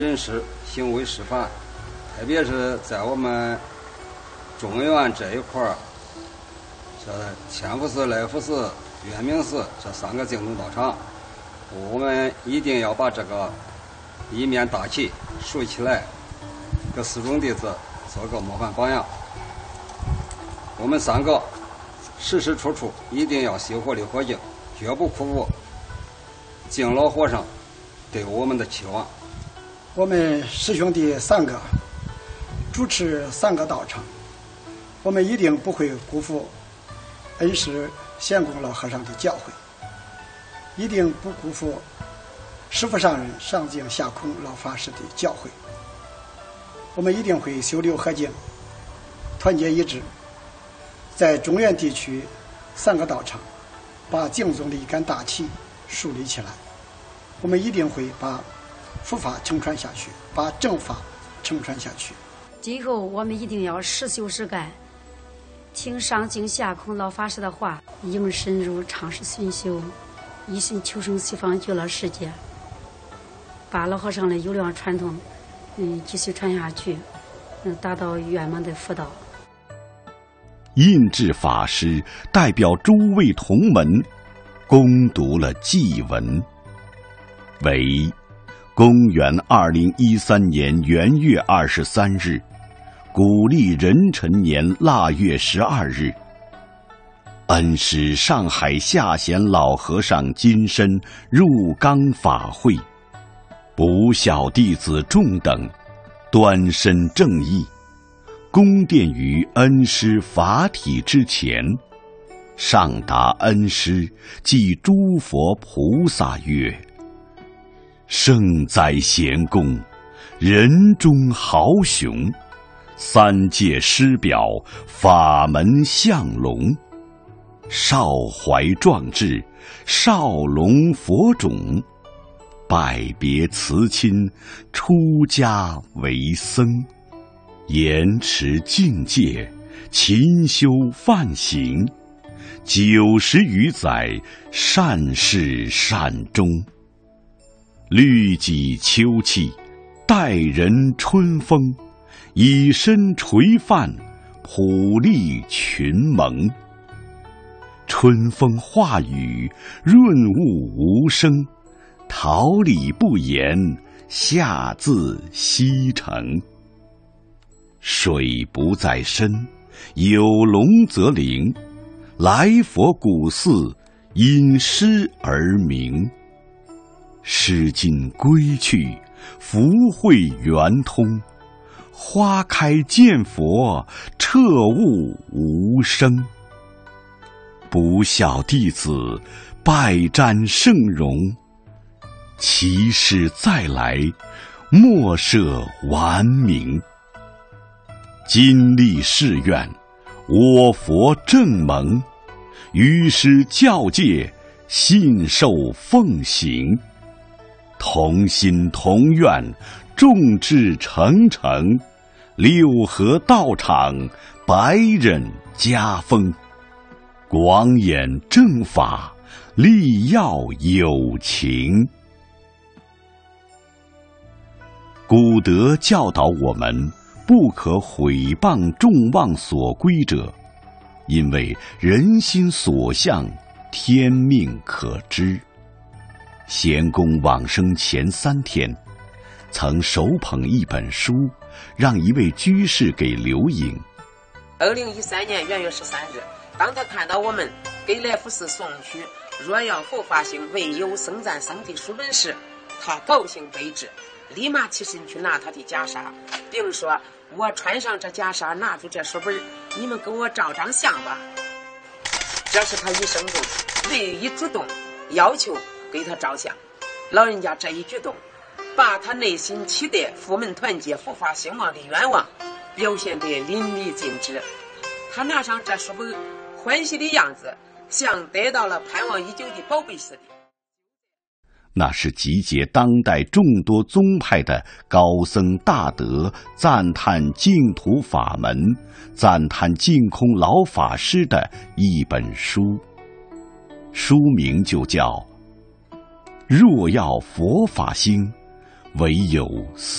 人事行为示范，特别是在我们中原这一块儿，这千福寺、来福寺、圆明寺这3个净土道场，我们一定要把这个一面大旗竖起来，给四众弟子做个模范榜样。我们3个时时处处一定要熄火力火劲，绝不辜负敬老和尚对我们的期望。 我们师兄弟3个主持3个道场，我们一定不会辜负恩师贤公老和尚的教诲，一定不辜负师父上人上净下空老法师的教诲。我们一定会修六合敬，团结一致，在中原地区3个道场把净宗的一杆大旗树立起来。我们一定会把佛法承传下去，把正法承传下去。 今后我们一定要实修实干，听上净下空老法师的话，应深入常识熏修，一心求生西方极乐世界，把老和尚的优良传统继续传下去，达到圆满的佛道。 印智法师代表诸位同门恭读了祭文，为公元2013年元月23日，古历壬辰年腊月12日，恩师上海下贤老和尚金身入冈法会，不孝弟子众等端身正义，恭奠于恩师法体之前，上达恩师即诸佛菩萨曰：圣哉贤公，人中豪雄，3界师表，法门相龙，少怀壮志，少龙佛种，拜别辞亲，出家为僧，严持境界，勤修梵行，90余载，善事善终，律己秋气，待人春风，以身垂范，普利群蒙。春风化雨，润物无声，桃李不言，下自西城。水不在深，有龙则灵，来佛古寺，因师而名。诗经归去，福慧圆通，花开见佛，彻悟无生。不孝弟子，拜瞻圣容，其师再来，莫设顽名。今立誓愿，我佛正盟，于师教戒，信受奉行。同心同愿，众志成城，六合道场，百忍家风，广演正法，力耀有情。古德教导我们，不可毁谤众望所归者，因为人心所向，天命可知。贤公往生前3天，曾手捧一本书，让一位居士给留影。 2013年元月13日，当他看到我们给来福寺送去若要佛法行，唯有僧赞僧的书本时，他高兴悲之，立马起身去拿他的袈裟，并说：我穿上这袈裟，拿住这书本，你们给我照张相吧。这是他一生中唯一主动要求给他照相。老人家这一举动，把他内心期待佛门团结、佛法兴旺的愿望表现得淋漓尽致。他拿上这书本，欢喜的样子像得到了盼望已久的宝贝似的。 那是集结当代众多宗派的高僧大德赞叹净土法门、赞叹净空老法师的一本书，书名就叫若要佛法兴， 唯有